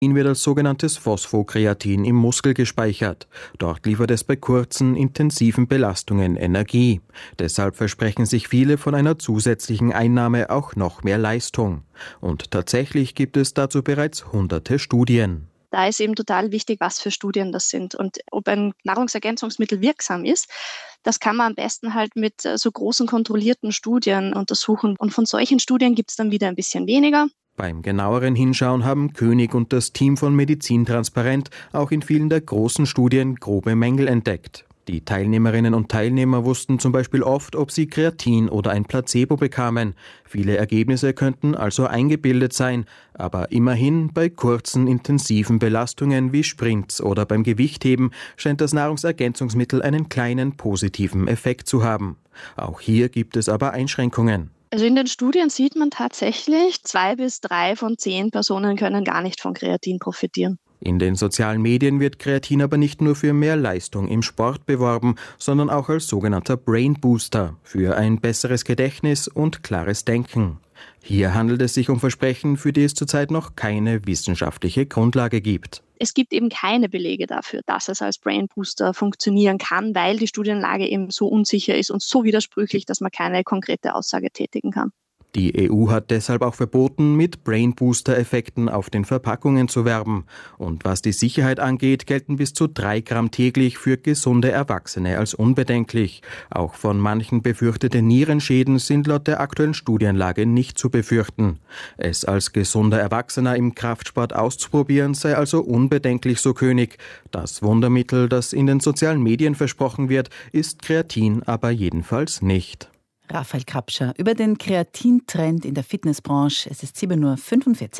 wird als sogenanntes Phosphokreatin im Muskel gespeichert. Dort liefert es bei kurzen, intensiven Belastungen Energie. Deshalb versprechen sich viele von einer zusätzlichen Einnahme auch noch mehr Leistung. Und tatsächlich gibt es dazu bereits hunderte Studien. Da ist eben total wichtig, was für Studien das sind und ob ein Nahrungsergänzungsmittel wirksam ist. Das kann man am besten halt mit so großen kontrollierten Studien untersuchen. Und von solchen Studien gibt es dann wieder ein bisschen weniger. Beim genaueren Hinschauen haben König und das Team von Medizin Transparent auch in vielen der großen Studien grobe Mängel entdeckt. Die Teilnehmerinnen und Teilnehmer wussten zum Beispiel oft, ob sie Kreatin oder ein Placebo bekamen. Viele Ergebnisse könnten also eingebildet sein, aber immerhin bei kurzen, intensiven Belastungen wie Sprints oder beim Gewichtheben scheint das Nahrungsergänzungsmittel einen kleinen positiven Effekt zu haben. Auch hier gibt es aber Einschränkungen. Also in den Studien sieht man tatsächlich, 2 bis 3 von 10 Personen können gar nicht von Kreatin profitieren. In den sozialen Medien wird Kreatin aber nicht nur für mehr Leistung im Sport beworben, sondern auch als sogenannter Brain Booster für ein besseres Gedächtnis und klares Denken. Hier handelt es sich um Versprechen, für die es zurzeit noch keine wissenschaftliche Grundlage gibt. Es gibt eben keine Belege dafür, dass es als Brain Booster funktionieren kann, weil die Studienlage eben so unsicher ist und so widersprüchlich, dass man keine konkrete Aussage tätigen kann. Die EU hat deshalb auch verboten, mit Brain-Booster-Effekten auf den Verpackungen zu werben. Und was die Sicherheit angeht, gelten bis zu 3 Gramm täglich für gesunde Erwachsene als unbedenklich. Auch von manchen befürchtete Nierenschäden sind laut der aktuellen Studienlage nicht zu befürchten. Es als gesunder Erwachsener im Kraftsport auszuprobieren, sei also unbedenklich, so König. Das Wundermittel, das in den sozialen Medien versprochen wird, ist Kreatin aber jedenfalls nicht. Raphael Kapscher über den Kreatintrend in der Fitnessbranche. Es ist 7:45 Uhr.